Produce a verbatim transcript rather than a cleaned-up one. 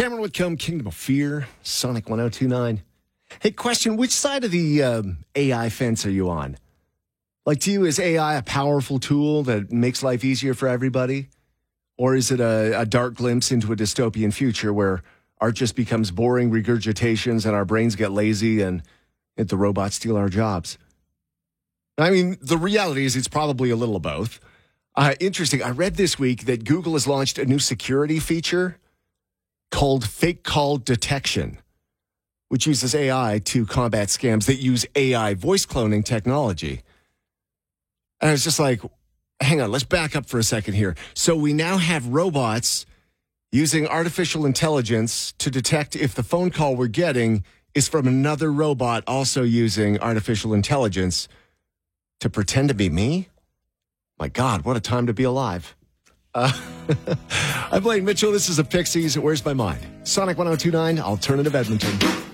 Cameron Whitcomb, Kingdom of Fear, Sonic one oh two nine. Hey, question, which side of the um, A I fence are you on? Like, to you, is A I a powerful tool that makes life easier for everybody? Or is it a, a dark glimpse into a dystopian future where art just becomes boring regurgitations and our brains get lazy and the robots steal our jobs? I mean, the reality is it's probably a little of both. Uh, interesting. I read this week that Google has launched a new security feature called Fake Call Detection, which uses A I to combat scams that use A I voice cloning technology. And I was just like, hang on, let's back up for a second here. So we now have robots using artificial intelligence to detect if the phone call we're getting is from another robot also using artificial intelligence to pretend to be me? My God, what a time to be alive. Uh, I'm Blaine Mitchell. This is the Pixies. Where's My Mind? Sonic one oh two nine, Alternative Edmonton.